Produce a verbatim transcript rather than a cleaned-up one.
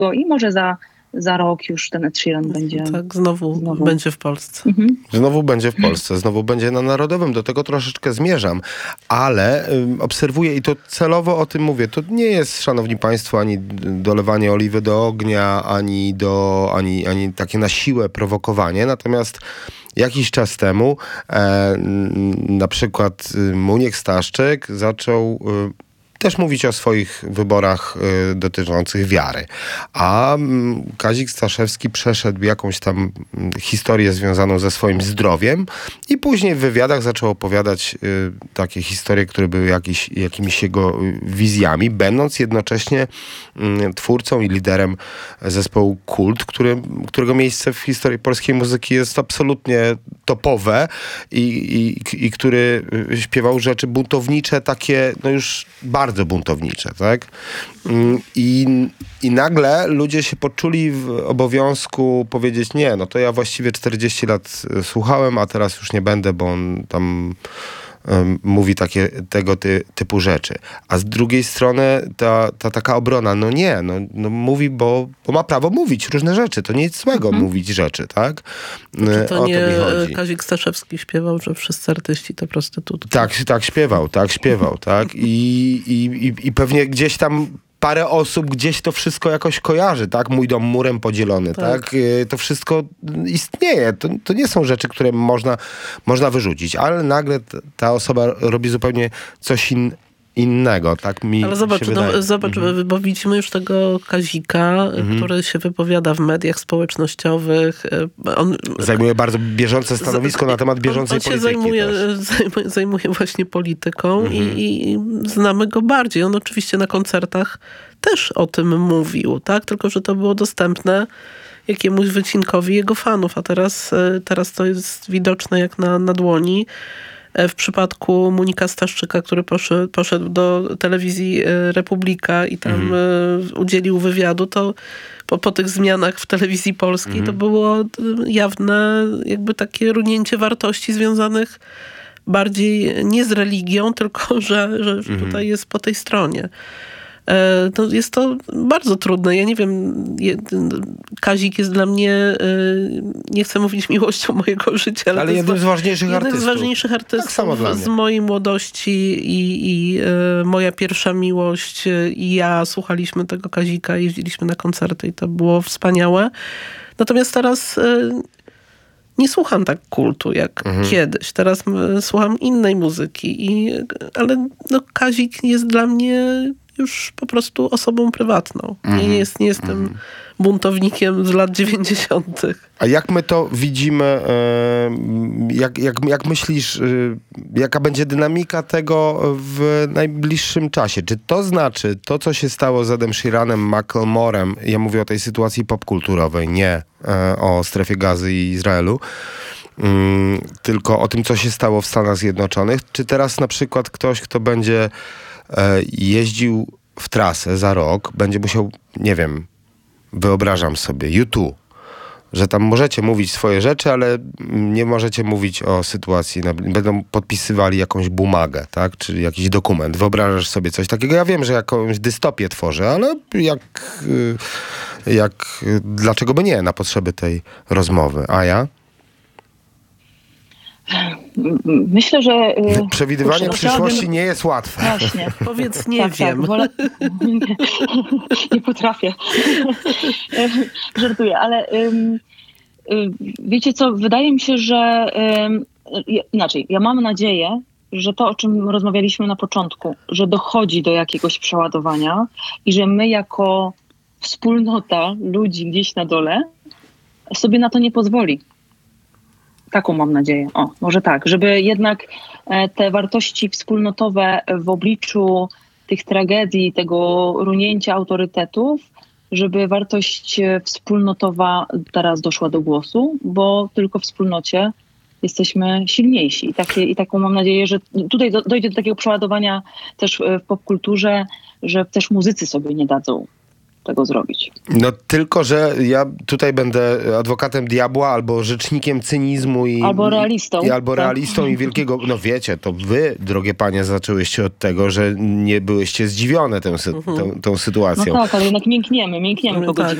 i może za, za rok już ten Ed Sheeran będzie... Tak, znowu, znowu. będzie w Polsce. Mhm. Znowu będzie w Polsce, znowu będzie na Narodowym. Do tego troszeczkę zmierzam, ale y, obserwuję i to celowo o tym mówię. To nie jest, szanowni państwo, ani dolewanie oliwy do ognia, ani, do, ani, ani takie na siłę prowokowanie. Natomiast jakiś czas temu e, na przykład Muniek Staszczyk zaczął y, też mówić o swoich wyborach y, dotyczących wiary. A mm, Kazik Staszewski przeszedł jakąś tam historię związaną ze swoim zdrowiem i później w wywiadach zaczął opowiadać y, takie historie, które były jakiś, jakimiś jego y, wizjami, będąc jednocześnie y, twórcą i liderem zespołu Kult, który, którego miejsce w historii polskiej muzyki jest absolutnie topowe i, i, i który śpiewał rzeczy buntownicze, takie no już bardzo bardzo buntownicze, tak? I, I nagle ludzie się poczuli w obowiązku powiedzieć, nie, no to ja właściwie czterdzieści lat słuchałem, a teraz już nie będę, bo on tam um, mówi takie, tego ty, typu rzeczy. A z drugiej strony ta, ta taka obrona, no nie, no, no mówi, bo, bo ma prawo mówić różne rzeczy. To nie jest złego mm. mówić rzeczy, tak? Czy to o nie to Kazik Staszewski śpiewał, że wszyscy artyści to prostytutki? Tak, tak śpiewał, tak śpiewał, tak? I, i, i, i pewnie gdzieś tam parę osób gdzieś to wszystko jakoś kojarzy, tak? Mój dom murem podzielony, tak? tak? To wszystko istnieje. To, to nie są rzeczy, które można, można wyrzucić, ale nagle ta osoba robi zupełnie coś innego. innego, tak mi Ale zobacz, się wydaje. No, zobacz mhm. bo widzimy już tego Kazika, mhm. który się wypowiada w mediach społecznościowych. On zajmuje bardzo bieżące stanowisko z, na temat bieżącej on, on polityki. On się zajmuje, zajmuje, zajmuje właśnie polityką mhm. i, i znamy go bardziej. On oczywiście na koncertach też o tym mówił, tak? Tylko że to było dostępne jakiemuś wycinkowi jego fanów, a teraz, teraz to jest widoczne jak na, na dłoni. W przypadku Munika Staszczyka, który poszedł, poszedł do telewizji Republika i tam mhm. udzielił wywiadu, to po, po tych zmianach w telewizji polskiej mhm. to było jawne jakby takie runięcie wartości związanych bardziej nie z religią, tylko że, że mhm. tutaj jest po tej stronie. To jest to bardzo trudne. Ja nie wiem, Kazik jest dla mnie, nie chcę mówić miłością mojego życia, ale, ale jednym z ważniejszych jednym artystów. z ważniejszych artystów tak samo dla mnie. Z mojej młodości i, i moja pierwsza miłość i ja słuchaliśmy tego Kazika, jeździliśmy na koncerty i to było wspaniałe. Natomiast teraz nie słucham tak kultu jak mhm. kiedyś. Teraz słucham innej muzyki, i, ale no, Kazik jest dla mnie już po prostu osobą prywatną. Mm-hmm. Nie, jest, nie jestem mm-hmm. buntownikiem z lat dziewięćdziesiątych. A jak my to widzimy, jak, jak, jak myślisz, jaka będzie dynamika tego w najbliższym czasie? Czy to znaczy, to co się stało z Edem Sheeranem, Macklemorem, ja mówię o tej sytuacji popkulturowej, nie o strefie Gazy i Izraelu, tylko o tym, co się stało w Stanach Zjednoczonych, czy teraz na przykład ktoś, kto będzie jeździł w trasę za rok, będzie musiał, nie wiem, wyobrażam sobie, U dwa, że tam możecie mówić swoje rzeczy, ale nie możecie mówić o sytuacji, będą podpisywali jakąś bumagę, tak, czy jakiś dokument. Wyobrażasz sobie coś takiego? Ja wiem, że jakąś dystopię tworzę, ale jak, jak dlaczego by nie na potrzeby tej rozmowy? A ja? Myślę, że... Przewidywanie kurczę, przyszłości chciałabym... nie jest łatwe. Właśnie. Powiedz nie tak, wiem. Tak, wolę... nie, nie potrafię. Żartuję, ale um, wiecie co, wydaje mi się, że um, inaczej, ja mam nadzieję, że to, o czym rozmawialiśmy na początku, że dochodzi do jakiegoś przeładowania i że my jako wspólnota ludzi gdzieś na dole sobie na to nie pozwoli. Taką mam nadzieję. O, może tak, żeby jednak te wartości wspólnotowe w obliczu tych tragedii, tego runięcia autorytetów, żeby wartość wspólnotowa teraz doszła do głosu, bo tylko w wspólnocie jesteśmy silniejsi. I, takie, i taką mam nadzieję, że tutaj do, dojdzie do takiego przeładowania też w popkulturze, że też muzycy sobie nie dadzą tego zrobić. No tylko, że ja tutaj będę adwokatem diabła albo rzecznikiem cynizmu i... Albo realistą. I, albo tak? realistą i wielkiego... No wiecie, to wy, drogie panie, zaczęłyście od tego, że nie byłyście zdziwione tą, sy- tą, tą sytuacją. No tak, ale jednak miękniemy, miękniemy No po tak. godzinach.